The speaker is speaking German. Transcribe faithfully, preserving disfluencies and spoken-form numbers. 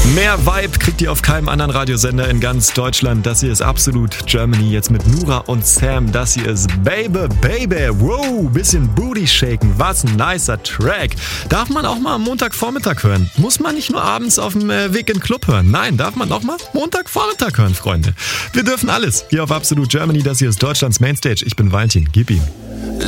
Mehr Vibe kriegt ihr auf keinem anderen Radiosender in ganz Deutschland. Das hier ist Absolut Germany, jetzt mit Nura und Sam. Das hier ist Baby, Baby. Wow, bisschen Booty shaken. Was ein nicer Track. Darf man auch mal am Montagvormittag hören. Muss man nicht nur abends auf dem Weg in den Club hören. Nein, darf man auch mal Montagvormittag hören, Freunde. Wir dürfen alles hier auf Absolut Germany. Das hier ist Deutschlands Mainstage. Ich bin Valentin. Gib ihm.